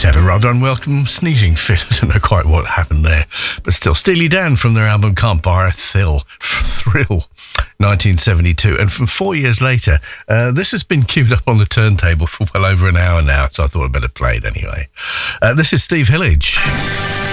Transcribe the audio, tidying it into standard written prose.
to have a rather unwelcome sneezing fit. I don't know quite what happened there. But still, Steely Dan from their album Can't Buy a Thrill, 1972. And from 4 years later, this has been queued up on the turntable for well over an hour now, so I thought I'd better play it anyway. This is Steve Hillage.